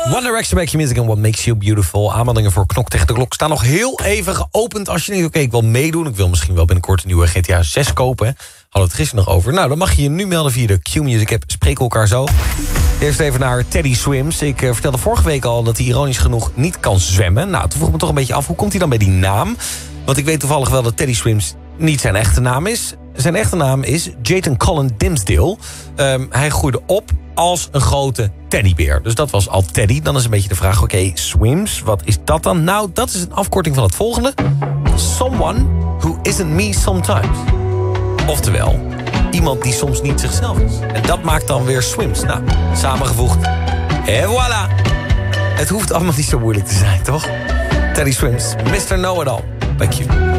One Direction, Make Your Music and What Makes You Beautiful. Aanmeldingen voor Knok tegen de Klok staan nog heel even geopend. Als je denkt, oké, ik wil meedoen. Ik wil misschien wel binnenkort een nieuwe GTA 6 kopen. Hadden we het gisteren nog over. Nou, dan mag je je nu melden via de Q-Music app. Spreken elkaar zo. Eerst even naar Teddy Swims. Ik vertelde vorige week al dat hij ironisch genoeg niet kan zwemmen. Nou, toen vroeg ik me toch een beetje af, hoe komt hij dan bij die naam? Want ik weet toevallig wel dat Teddy Swims niet zijn echte naam is. Zijn echte naam is Jayton Colin Dimsdale. Hij groeide op als een grote teddybeer. Dus dat was al Teddy. Dan is een beetje de vraag, oké, Swims, wat is dat dan? Nou, dat is een afkorting van het volgende. Someone who isn't me sometimes. Oftewel, iemand die soms niet zichzelf is. En dat maakt dan weer Swims. Nou, samengevoegd. En voilà. Het hoeft allemaal niet zo moeilijk te zijn, toch? Teddy Swims, Mr. Know-It-All. Thank you.